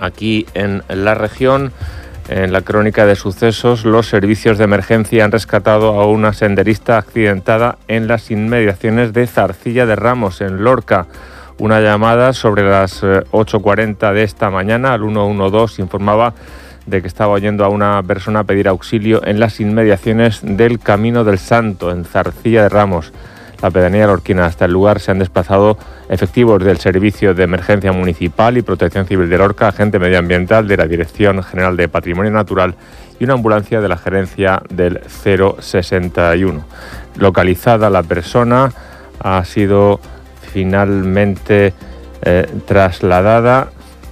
aquí en la región. En la crónica de sucesos, los servicios de emergencia han rescatado a una senderista accidentada en las inmediaciones de Zarcilla de Ramos, en Lorca. Una llamada sobre las 8:40 de esta mañana al 112 informaba de que estaba oyendo a una persona pedir auxilio en las inmediaciones del Camino del Santo, en Zarcilla de Ramos. La pedanía lorquina. Hasta el lugar se han desplazado efectivos del Servicio de Emergencia Municipal y Protección Civil de Lorca, agente medioambiental de la Dirección General de Patrimonio Natural y una ambulancia de la gerencia del 061. Localizada la persona, ha sido finalmente trasladada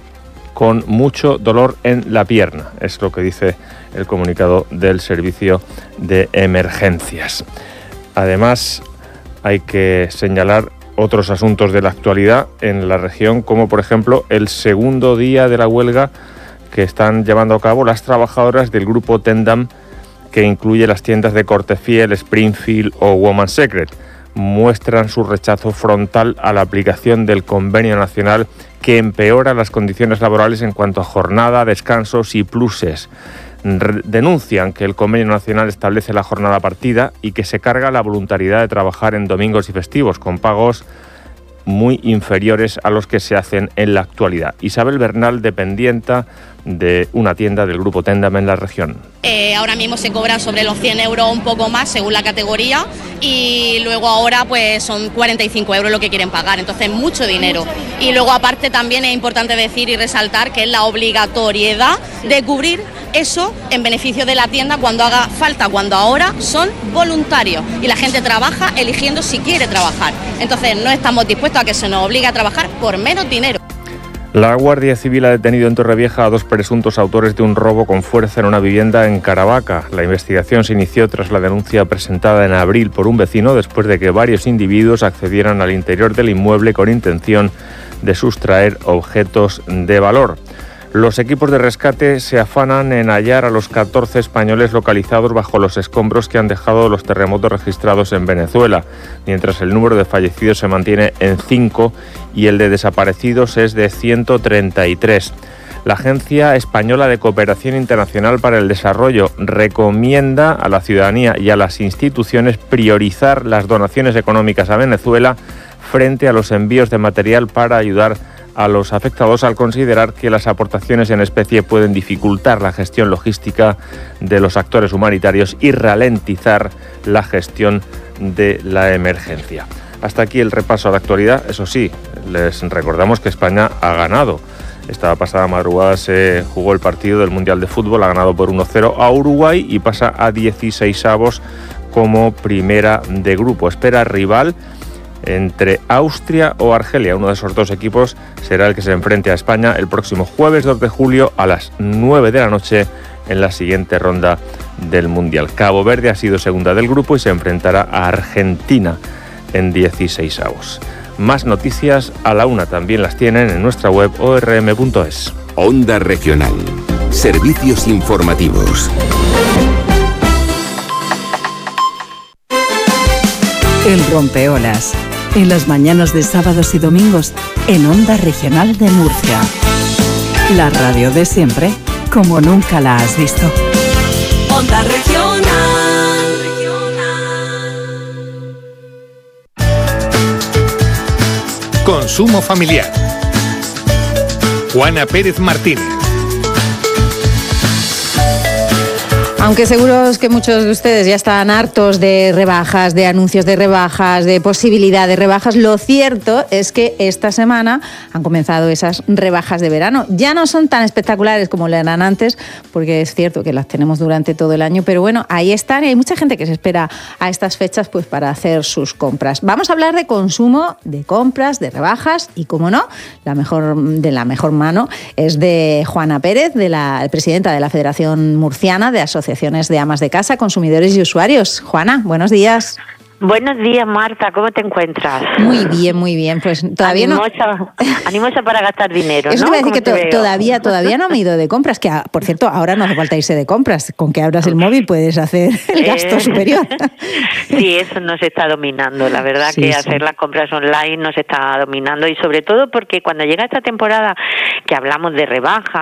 con mucho dolor en la pierna. Es lo que dice el comunicado del Servicio de Emergencias. Además, hay que señalar otros asuntos de la actualidad en la región, como por ejemplo el segundo día de la huelga que están llevando a cabo las trabajadoras del grupo Tendam, que incluye las tiendas de Cortefiel, Springfield o Woman's Secret. Muestran su rechazo frontal a la aplicación del convenio nacional que empeora las condiciones laborales en cuanto a jornada, descansos y pluses. Denuncian que el convenio nacional establece la jornada partida y que se carga la voluntariedad de trabajar en domingos y festivos con pagos muy inferiores a los que se hacen en la actualidad. Isabel Bernal, dependienta de una tienda del grupo Tendam en la región. Ahora mismo se cobran sobre los 100 euros, un poco más según la categoría, y luego ahora pues son 45 euros lo que quieren pagar, entonces mucho dinero. Y luego aparte también es importante decir y resaltar que es la obligatoriedad de cubrir eso en beneficio de la tienda cuando haga falta, cuando ahora son voluntarios y la gente trabaja eligiendo si quiere trabajar. Entonces no estamos dispuestos a que se nos obligue a trabajar por menos dinero. La Guardia Civil ha detenido en Torrevieja a 2 presuntos autores de un robo con fuerza en una vivienda en Caravaca. La investigación se inició tras la denuncia presentada en abril por un vecino después de que varios individuos accedieran al interior del inmueble con intención de sustraer objetos de valor. Los equipos de rescate se afanan en hallar a los 14 españoles localizados bajo los escombros que han dejado los terremotos registrados en Venezuela, mientras el número de fallecidos se mantiene en 5 y el de desaparecidos es de 133. La Agencia Española de Cooperación Internacional para el Desarrollo recomienda a la ciudadanía y a las instituciones priorizar las donaciones económicas a Venezuela frente a los envíos de material para ayudar a los afectados, al considerar que las aportaciones en especie pueden dificultar la gestión logística de los actores humanitarios y ralentizar la gestión de la emergencia. Hasta aquí el repaso a la actualidad. Eso sí, les recordamos que España ha ganado. Esta pasada madrugada se jugó el partido del Mundial de Fútbol, ha ganado por 1-0 a Uruguay y pasa a 16avos como primera de grupo. Espera rival entre Austria o Argelia. Uno de esos dos equipos será el que se enfrente a España el próximo jueves 2 de julio a las 9 de la noche en la siguiente ronda del Mundial. Cabo Verde ha sido segunda del grupo y se enfrentará a Argentina en 16avos. Más noticias a la 1 también las tienen en nuestra web orm.es. Onda Regional. Servicios informativos. El Rompeolas, en las mañanas de sábados y domingos, en Onda Regional de Murcia. La radio de siempre, como nunca la has visto. Onda Regional. Consumo familiar. Juana Pérez Martínez. Aunque seguros que muchos de ustedes ya están hartos de rebajas, de anuncios de rebajas, de posibilidad de rebajas, lo cierto es que esta semana han comenzado esas rebajas de verano. Ya no son tan espectaculares como lo eran antes, porque es cierto que las tenemos durante todo el año, pero bueno, ahí están y hay mucha gente que se espera a estas fechas pues para hacer sus compras. Vamos a hablar de consumo, de compras, de rebajas y, como no, la mejor mano es de Juana Pérez, presidenta de la Federación Murciana de Asociaciones de Amas de Casa, Consumidores y Usuarios. Juana, buenos días. Buenos días, Marta, ¿cómo te encuentras? Muy bien, muy bien. Pues todavía animosa para gastar dinero, Eso ¿no? te voy a decir que todavía no me he ido de compras, que por cierto, ahora no hace falta irse de compras. Con que abras el móvil puedes hacer el gasto superior. Sí, eso nos está dominando. La verdad sí, que hacer las compras online nos está dominando y sobre todo porque cuando llega esta temporada que hablamos de rebaja,